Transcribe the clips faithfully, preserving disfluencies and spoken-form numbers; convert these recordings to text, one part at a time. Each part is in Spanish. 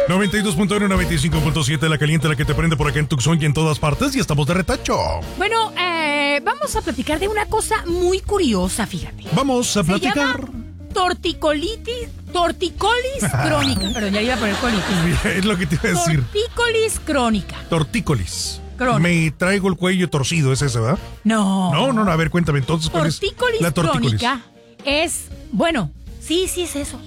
noventa y dos punto uno, noventa y cinco punto siete, la caliente, la que te prende por acá en Tucson y en todas partes, y estamos de retacho. Bueno, eh, vamos a platicar de una cosa muy curiosa, fíjate. Vamos a Se platicar. llama torticolitis, torticolis crónica. Perdón, ya iba a poner colitis. Es lo que te iba a decir. Torticolis crónica. Tortícolis. Crónica. Me traigo el cuello torcido, ¿es ese, verdad? No. No, no, no, a ver, cuéntame entonces cuál es Tortícolis la tortícolis. crónica es, bueno, sí, sí es eso.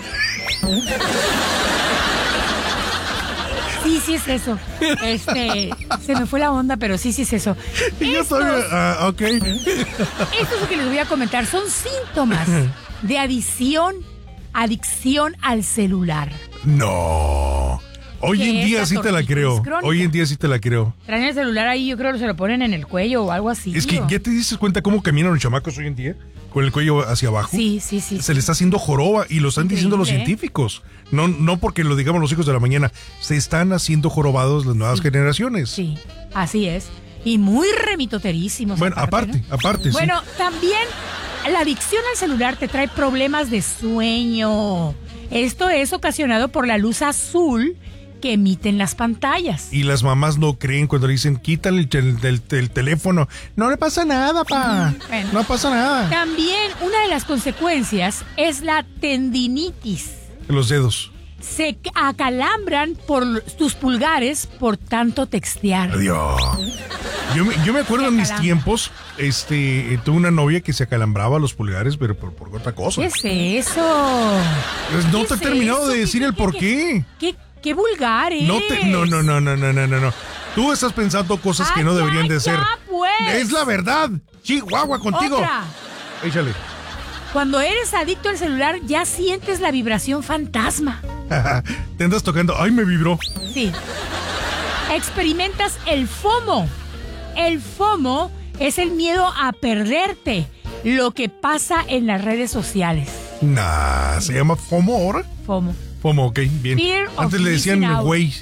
Sí, sí es eso. Este, se me fue la onda, pero sí, sí es eso. Y yo Estos, todavía, ah, ok. esto es lo que les voy a comentar. Son síntomas de adicción, adicción al celular. No. Hoy ¿Qué en es día la sí te la tortícolis creo. crónica? Hoy en día sí te la creo. Traen el celular ahí, yo creo que se lo ponen en el cuello o algo así. Es que o- ya te dices cuenta cómo caminan los chamacos hoy en día, con el cuello hacia abajo. Sí, sí, sí. Se le está haciendo joroba y lo están Increíble, diciendo los ¿eh? científicos. No, no porque lo digamos los hijos de la mañana. Se están haciendo jorobados las nuevas Sí. generaciones. Sí, así es. Y muy remitoterísimos. Bueno, aparte, ¿no? aparte, sí. Bueno, también la adicción al celular te trae problemas de sueño. Esto es ocasionado por la luz azul que emiten las pantallas. Y las mamás no creen cuando le dicen, quítale el, tel- del- del teléfono. No le pasa nada, pa. Bueno. No pasa nada. También una de las consecuencias es la tendinitis. Los dedos. Se acalambran por tus pulgares por tanto textear. Adiós. Yo me, yo me acuerdo Se en mis acalambra. tiempos, este, tuve una novia que se acalambraba los pulgares, pero por, por otra cosa. ¿Qué es eso? Pues no ¿Qué te he es terminado eso? de decir ¿Qué- el qué- por qué- qué. ¿Qué, qué vulgar eres? No te, no, no, no, no, no, no, no, no. Tú estás pensando cosas que Ay, no ya, deberían de ya, ser. pues. Es la verdad. Chihuahua contigo. Otra. Échale. Cuando eres adicto al celular, ya sientes la vibración fantasma. Te andas tocando. Ay, me vibró. Sí. Experimentas el FOMO. El FOMO es el miedo a perderte lo que pasa en las redes sociales. Nah, se llama FOMO ahora. FOMO. FOMO, ok, bien. Fear of Antes le decían missing out. güey.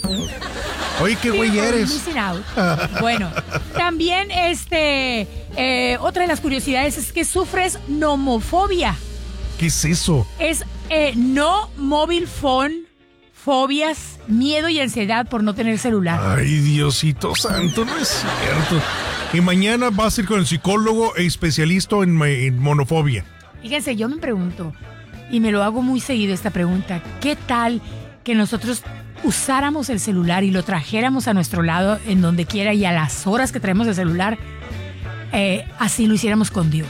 Oye, qué güey Fear of eres. missing out. Bueno, también este eh, otra de las curiosidades es que sufres nomofobia. ¿Qué es eso? Es eh, no mobile phone, fobias, miedo y ansiedad por no tener celular. Ay, Diosito santo, no es cierto. Y mañana vas a ir con el psicólogo e especialista en, en monofobia. Fíjense, yo me pregunto, y me lo hago muy seguido esta pregunta, ¿qué tal que nosotros usáramos el celular y lo trajéramos a nuestro lado en donde quiera y a las horas que traemos el celular, eh, así lo hiciéramos con Dios?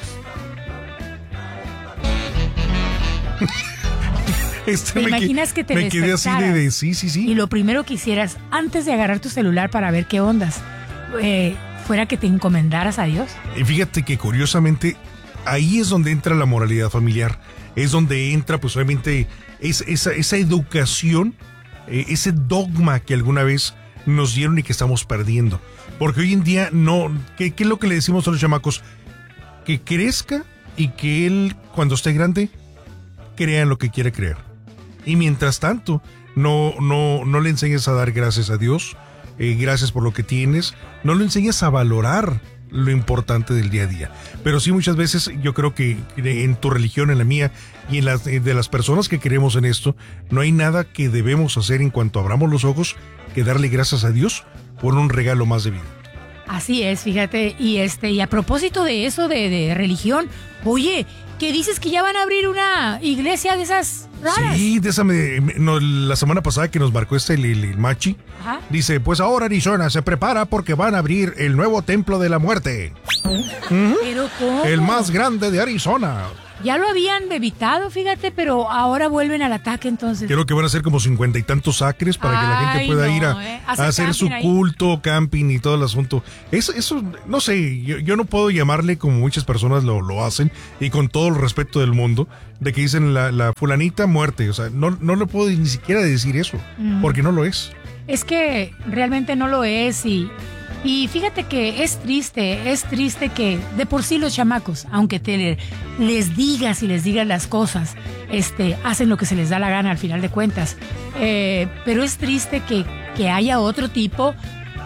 Este, ¿Te me imaginas que- que te Me quedé así de, de sí, sí, Y sí. lo primero que hicieras, antes de agarrar tu celular para ver qué ondas, eh, fuera que te encomendaras a Dios? Y fíjate que curiosamente ahí es donde entra la moralidad familiar. Es donde entra, pues obviamente, es, esa, esa educación, eh, ese dogma que alguna vez nos dieron y que estamos perdiendo. Porque hoy en día no. ¿Qué, qué es lo que le decimos a los chamacos? Que crezca y que él, cuando esté grande, crea en lo que quiere creer. Y mientras tanto, no, no, no le enseñes a dar gracias a Dios, eh, gracias por lo que tienes, no le enseñes a valorar lo importante del día a día. Pero sí, muchas veces yo creo que en tu religión, en la mía y en las de las personas que creemos en esto, no hay nada que debemos hacer en cuanto abramos los ojos que darle gracias a Dios por un regalo más de vida. Así es, fíjate, y este, y a propósito de eso de, de religión, oye, ¿qué dices que ya van a abrir una iglesia de esas raras? Sí, de esa me- me- no, la semana pasada que nos marcó este el, el- el Machi, Ajá. dice, pues ahora Arizona se prepara porque van a abrir el nuevo templo de la muerte. ¿Mm? Pero ¿cómo? El más grande de Arizona. Ya lo habían evitado, fíjate, pero ahora vuelven al ataque entonces. Creo que van a ser como cincuenta y tantos acres para que la gente Ay, pueda no, ir a, eh. a Hacer hacer su camping ahí. culto, camping y todo el asunto. Eso, eso no sé, yo, yo no puedo llamarle como muchas personas lo, lo hacen y con todo el respeto del mundo, de que dicen la, la fulanita muerte. O sea, no, no le puedo ni siquiera decir eso, Mm. porque no lo es. Es que realmente no lo es y, y fíjate que es triste, es triste que de por sí los chamacos, aunque te le- les digas y les digas las cosas, este, hacen lo que se les da la gana al final de cuentas. Eh, pero es triste que, que haya otro tipo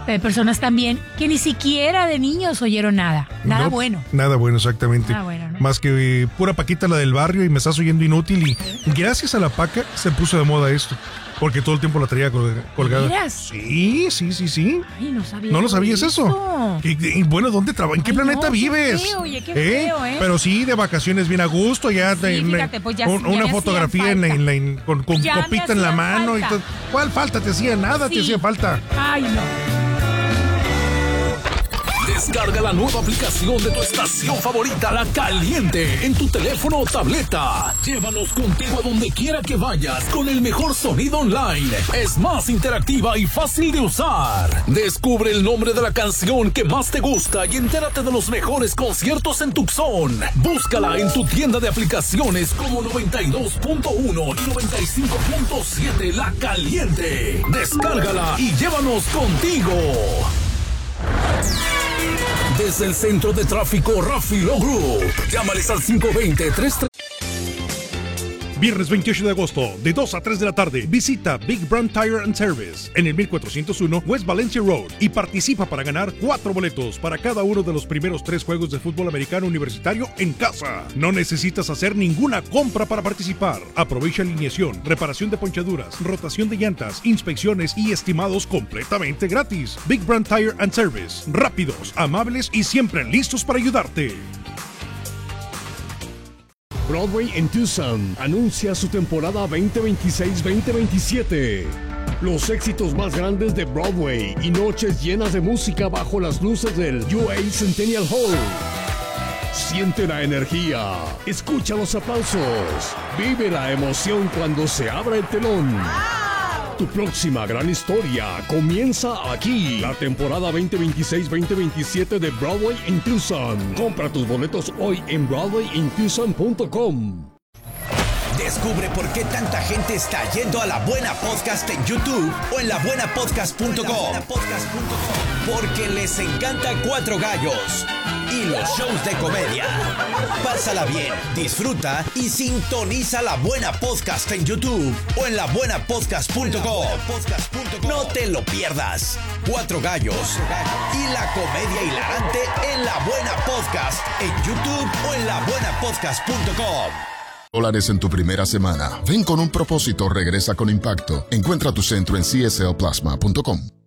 de personas también que ni siquiera de niños oyeron nada. Nada no, bueno. Nada bueno, exactamente. Nada bueno, ¿no? Más que eh, pura Paquita la del barrio y me estás oyendo inútil. Y gracias a la Paca se puso de moda esto. Porque todo el tiempo la traía colgada. ¿Miras? Sí, sí, sí, sí. Ay, no sabía. ¿No lo sabías eso? eso? ¿Y, y, bueno, ¿dónde trabajas? ¿En qué Ay, planeta no, vives? Qué feo, oye, qué ¿Eh? feo, ¿eh? Pero sí, de vacaciones bien a gusto. Ya, Sí, de, fíjate, pues ya- un- ya una me fotografía en la, en la- en- con, con Ya me copita en la hacían mano. Y falta. todo. ¿Cuál falta? Te hacía nada, te Sí. hacía falta. Ay, no. Descarga la nueva aplicación de tu estación favorita, La Caliente, en tu teléfono o tableta. Llévanos contigo a donde quiera que vayas con el mejor sonido online. Es más interactiva y fácil de usar. Descubre el nombre de la canción que más te gusta y entérate de los mejores conciertos en Tucson. Búscala en tu tienda de aplicaciones como noventa y dos punto uno y noventa y cinco punto siete La Caliente. Descárgala y llévanos contigo. Desde el centro de tráfico Rafilo Group. Llámales al cinco dos cero, tres tres. Viernes veintiocho de agosto, de dos a tres de la tarde, visita Big Brand Tire and Service en el mil cuatrocientos uno West Valencia Road y participa para ganar cuatro boletos para cada uno de los primeros tres juegos de fútbol americano universitario en casa. No necesitas hacer ninguna compra para participar. Aprovecha alineación, reparación de ponchaduras, rotación de llantas, inspecciones y estimados completamente gratis. Big Brand Tire and Service, rápidos, amables y siempre listos para ayudarte. Broadway en Tucson anuncia su temporada veinte veintiséis veinte veintisiete. Los éxitos más grandes de Broadway y noches llenas de música bajo las luces del U A Centennial Hall. Siente la energía, escucha los aplausos, vive la emoción cuando se abra el telón. Tu próxima gran historia comienza aquí. La temporada veinte veintiséis veinte veintisiete de Broadway en Tucson. Compra tus boletos hoy en broadway in tucson punto com. Descubre por qué tanta gente está yendo a La Buena Podcast en YouTube o en la buena podcast punto com. Porque les encanta Cuatro Gallos y los shows de comedia. Pásala bien, disfruta y sintoniza La Buena Podcast en YouTube o en la buena podcast punto com. No te lo pierdas. Cuatro Gallos y la comedia hilarante en La Buena Podcast en YouTube o en la buena podcast punto com. Dólares en tu primera semana. Ven con un propósito, regresa con impacto. Encuentra tu centro en c s l plasma punto com.